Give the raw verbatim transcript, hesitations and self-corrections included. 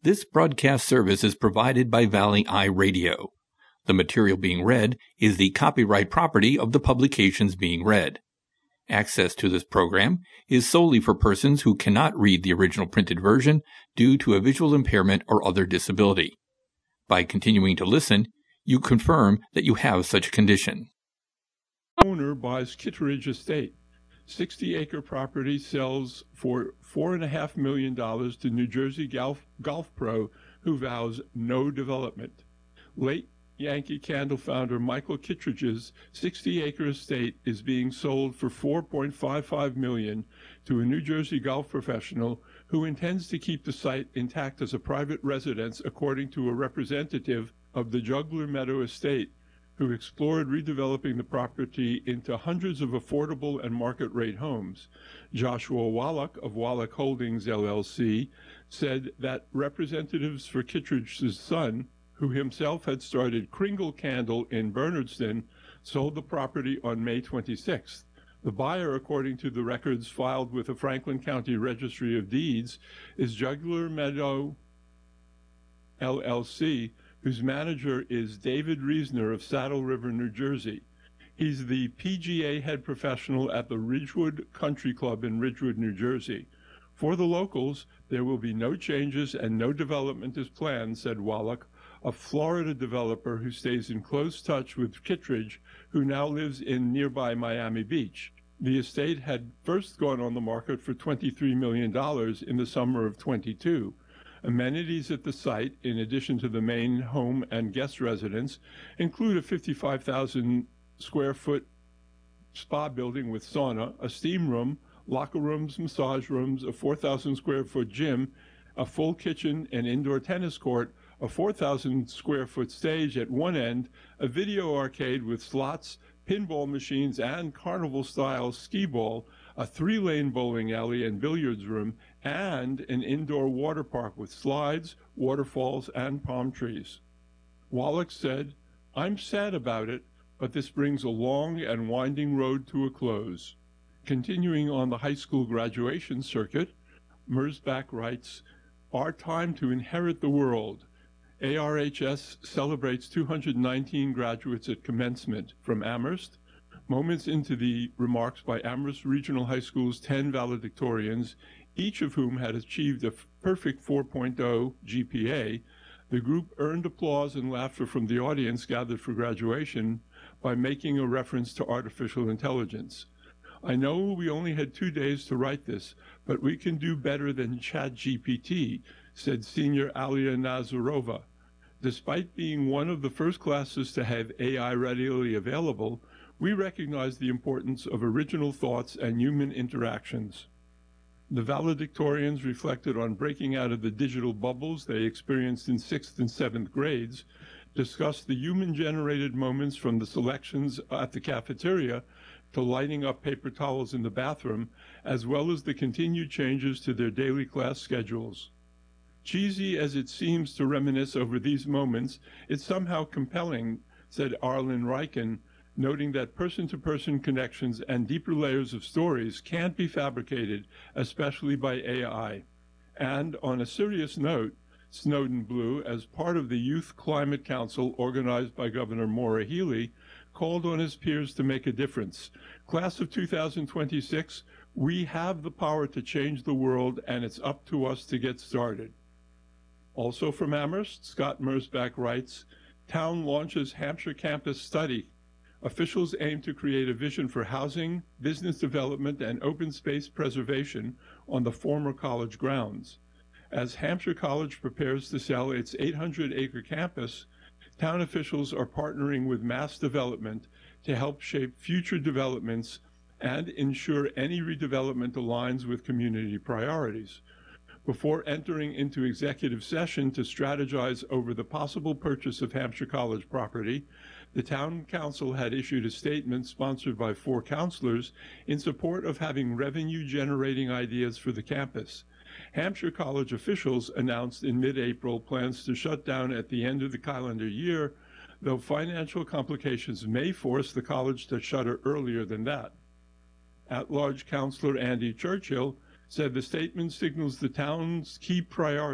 This broadcast service is provided by Valley Eye Radio. The material being read is the copyright property of the publications being read. Access to this program is solely for persons who cannot read the original printed version due to a visual impairment or other disability. By continuing to listen, you confirm that you have such a condition. Owner buys Kittredge Estate. sixty-acre property sells for four point five million dollars to New Jersey golf, golf pro who vows no development. Late Yankee Candle founder Michael Kittredge's sixty-acre estate is being sold for four point five five million dollars to a New Jersey golf professional who intends to keep the site intact as a private residence, according to a representative of the Juggler Meadow Estate, who explored redeveloping the property into hundreds of affordable and market-rate homes. Joshua Wallach of Wallach Holdings, L L C, said that representatives for Kittredge's son, who himself had started Kringle Candle in Bernardston, sold the property on May twenty-sixth. The buyer, according to the records filed with the Franklin County Registry of Deeds, is Juggler Meadow, L L C, whose manager is David Reisner of Saddle River, New Jersey. He's the P G A head professional at the Ridgewood Country Club in Ridgewood, New Jersey. For the locals, there will be no changes and no development is planned, said Wallach, a Florida developer who stays in close touch with Kittredge, who now lives in nearby Miami Beach. The estate had first gone on the market for twenty-three million dollars in the summer of twenty-two. Amenities at the site, in addition to the main home and guest residence, include a fifty-five thousand square foot spa building with sauna, a steam room, locker rooms, massage rooms, a four thousand square foot gym, a full kitchen and indoor tennis court, a four thousand square foot stage at one end, a video arcade with slots, pinball machines, and carnival-style skee ball, a three-lane bowling alley and billiards room, and an indoor water park with slides, waterfalls, and palm trees. Wallach said, "I'm sad about it, but this brings a long and winding road to a close." Continuing on the high school graduation circuit, Merzbach writes, "Our time to inherit the world. A R H S celebrates two hundred nineteen graduates at commencement from Amherst. Moments into the remarks by Amherst Regional High School's ten valedictorians, each of whom had achieved a perfect four point oh G P A, the group earned applause and laughter from the audience gathered for graduation by making a reference to artificial intelligence. I know we only had two days to write this, but we can do better than ChatGPT, said senior Alia Nazarova. Despite being one of the first classes to have A I readily available, we recognize the importance of original thoughts and human interactions. The valedictorians reflected on breaking out of the digital bubbles they experienced in sixth and seventh grades, discussed the human-generated moments from the selections at the cafeteria to lighting up paper towels in the bathroom, as well as the continued changes to their daily class schedules. Cheesy as it seems to reminisce over these moments, it's somehow compelling, said Arlen Reichen, noting that person-to-person connections and deeper layers of stories can't be fabricated, especially by A I. And on a serious note, Snowden Blue, as part of the Youth Climate Council organized by Governor Maura Healey, called on his peers to make a difference. Class of two thousand twenty-six, we have the power to change the world, and it's up to us to get started. Also from Amherst, Scott Merzbach writes, "Town launches Hampshire Campus Study. Officials aim to create a vision for housing, business development, and open space preservation on the former college grounds. As Hampshire College prepares to sell its eight hundred acre campus, town officials are partnering with Mass Development to help shape future developments and ensure any redevelopment aligns with community priorities. Before entering into executive session to strategize over the possible purchase of Hampshire College property, the town council had issued a statement sponsored by four councilors in support of having revenue-generating ideas for the campus. Hampshire College officials announced in mid-April plans to shut down at the end of the calendar year, though financial complications may force the college to shutter earlier than that. At-large Councilor Andy Churchill said the statement signals the town's key priority